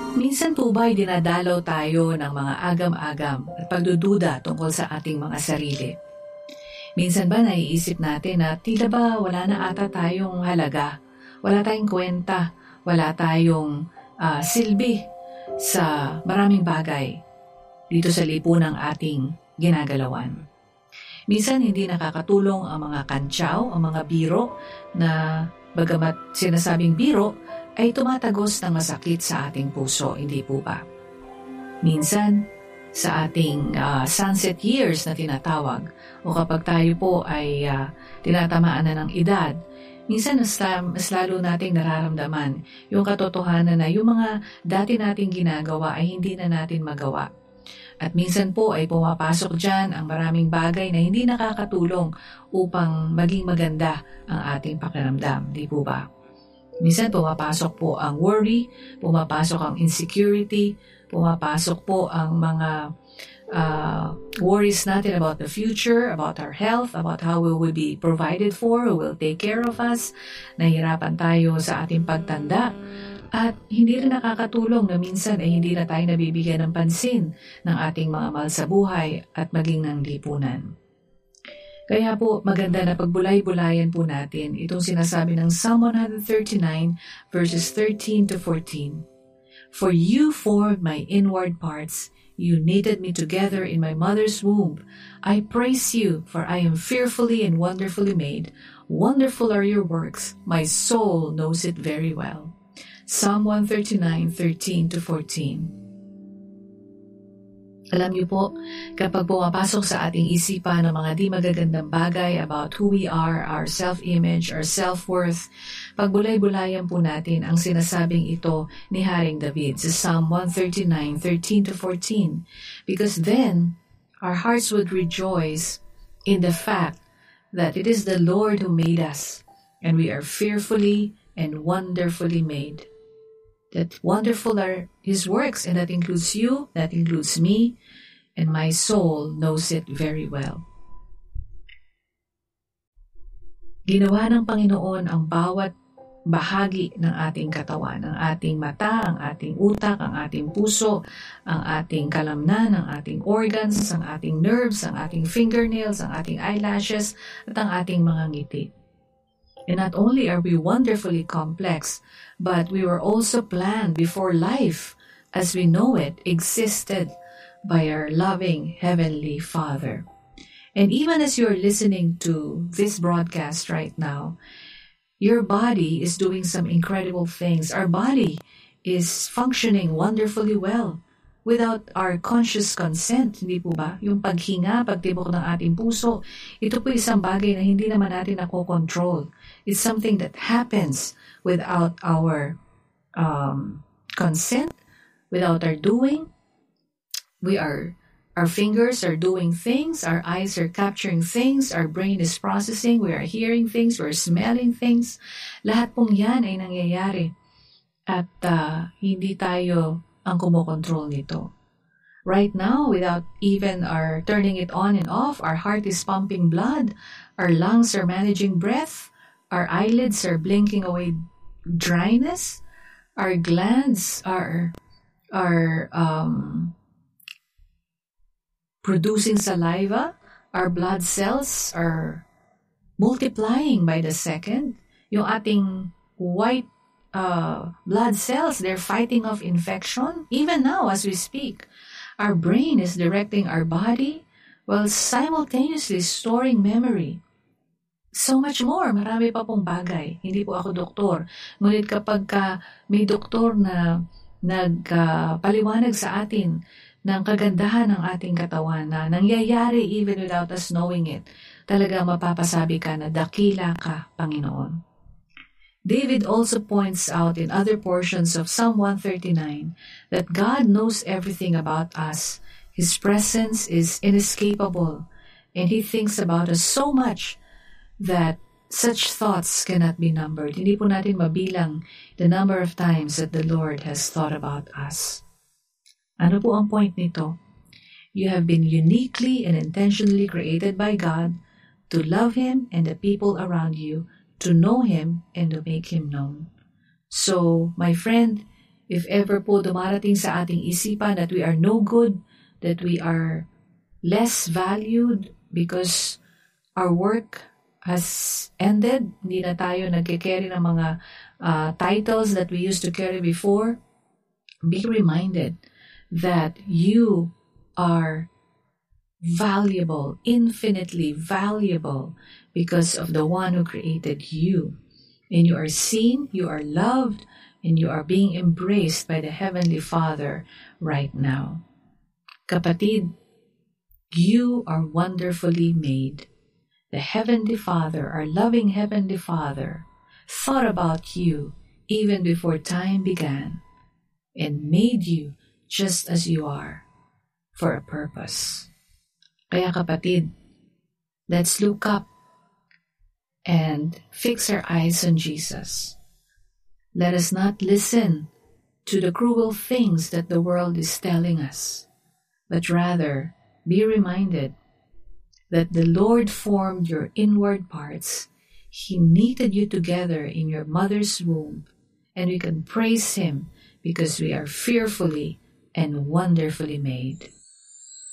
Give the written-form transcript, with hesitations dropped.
Minsan po ba'y dinadalaw tayo ng mga agam-agam at pagdududa tungkol sa ating mga sarili? Minsan ba naiisip natin na tila ba wala na ata tayong halaga, wala tayong kwenta, wala tayong silbi sa maraming bagay dito sa lipunang ating ginagalawan? Minsan hindi nakakatulong ang mga kantsaw, ang mga biro na bagamat sinasabing biro, ay tumatagos ng masakit sa ating puso, hindi po ba? Minsan, sa ating sunset years na tinatawag, o kapag tayo po ay tinatamaan na ng edad, minsan mas lalo nating nararamdaman yung katotohanan na yung mga dati nating ginagawa ay hindi na natin magawa. At minsan po ay pumapasok dyan ang maraming bagay na hindi nakakatulong upang maging maganda ang ating pakiramdam, di po ba? Minsan pumapasok po ang worry, pumapasok ang insecurity, pumapasok po ang mga worries natin about the future, about our health, about how we will be provided for, who will take care of us. Nahihirapan tayo sa ating pagtanda. At hindi rin nakakatulong na minsan ay hindi na tayo nabibigyan ng pansin ng ating mga mahal sa buhay at maging ng lipunan. Kaya po maganda na pagbulay-bulayan po natin itong sinasabi ng Psalm 139 verses 13 to 14. For you formed my inward parts, you knitted me together in my mother's womb. I praise you, for I am fearfully and wonderfully made. Wonderful are your works, my soul knows it very well. Psalm 139, 13 to 14. Alam niyo po, kapag pumapasok sa ating isipan ng mga di magagandang bagay about who we are, our self-image, our self-worth, pagbulay-bulayan po natin ang sinasabing ito ni Haring David sa Psalm 139, 13 to 14. Because then, our hearts would rejoice in the fact that it is the Lord who made us, and we are fearfully and wonderfully made. That wonderful are His works, and that includes you, that includes me, and my soul knows it very well. Ginawa ng Panginoon ang bawat bahagi ng ating katawan, ang ating mata, ang ating utak, ang ating puso, ang ating kalamnan, ang ating organs, ang ating nerves, ang ating fingernails, ang ating eyelashes, at ang ating mga ngiti. And not only are we wonderfully complex, but we were also planned before life, as we know it, existed by our loving Heavenly Father. And even as you're listening to this broadcast right now, your body is doing some incredible things. Our body is functioning wonderfully well without our conscious consent, hindi po ba? Yung paghinga, pagtibok ng ating puso, ito po isang bagay na hindi naman natin nakokontrol. It's something that happens without our consent, without our doing. Our fingers are doing things, our eyes are capturing things, our brain is processing, we are hearing things, we're smelling things. Lahat pong yan ay nangyayari at hindi tayo ang kumokontrol nito. Right now, without even our turning it on and off, our heart is pumping blood, our lungs are managing breath, our eyelids are blinking away dryness, our glands are producing saliva, our blood cells are multiplying by the second. Yung ating white blood cells, they're fighting off infection. Even now, as we speak, our brain is directing our body while simultaneously storing memory. So much more, marami pa pong bagay. Hindi po ako doktor. Ngunit kapag may doktor na nagpaliwanag sa atin ng kagandahan ng ating katawan na nangyayari even without us knowing it, talaga mapapasabi ka na dakila ka, Panginoon. David also points out in other portions of Psalm 139 that God knows everything about us. His presence is inescapable, and He thinks about us so much that such thoughts cannot be numbered. Hindi po natin mabilang the number of times that the Lord has thought about us. Ano po ang point nito? You have been uniquely and intentionally created by God to love Him and the people around you, to know Him and to make Him known. So, my friend, If ever po dumarating sa ating isipan that we are no good, that we are less valued because our work has ended, hindi na tayo nagke-carry ng mga titles that we used to carry before, be reminded that you are valuable, infinitely valuable, because of the one who created you. And you are seen, you are loved, and you are being embraced by the Heavenly Father right now. Kapatid, you are wonderfully made. The Heavenly Father, our loving Heavenly Father, thought about you even before time began and made you just as you are for a purpose. Kaya kapatid, let's look up and fix our eyes on Jesus. Let us not listen to the cruel things that the world is telling us, but rather be reminded that the Lord formed your inward parts. He knitted you together in your mother's womb, and we can praise Him because we are fearfully and wonderfully made.